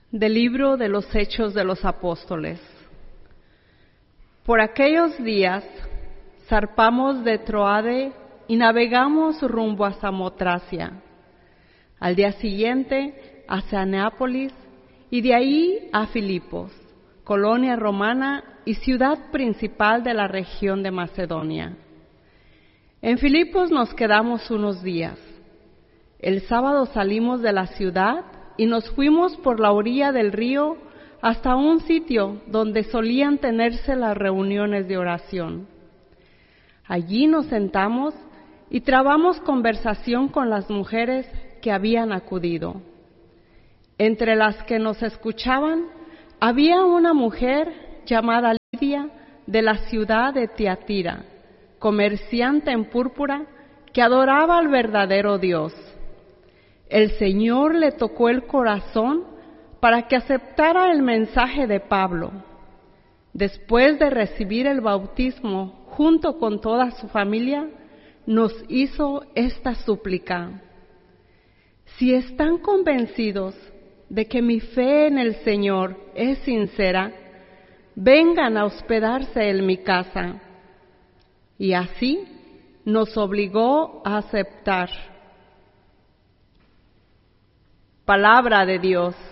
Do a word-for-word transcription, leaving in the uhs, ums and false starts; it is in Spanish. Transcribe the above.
Del libro de los Hechos de los Apóstoles. Por aquellos días zarpamos de Troade y navegamos rumbo a Samotracia. Al día siguiente hacia Neápolis y de ahí a Filipos, colonia romana y ciudad principal de la región de Macedonia. En Filipos nos quedamos unos días. El sábado salimos de la ciudad y nos fuimos por la orilla del río hasta un sitio donde solían tenerse las reuniones de oración. Allí nos sentamos y trabamos conversación con las mujeres que habían acudido. Entre las que nos escuchaban había una mujer llamada Lidia de la ciudad de Tiatira, comerciante en púrpura que adoraba al verdadero Dios. El Señor le tocó el corazón para que aceptara el mensaje de Pablo. Después de recibir el bautismo junto con toda su familia, nos hizo esta súplica: si están convencidos de que mi fe en el Señor es sincera, vengan a hospedarse en mi casa. Y así nos obligó a aceptar. Palabra de Dios.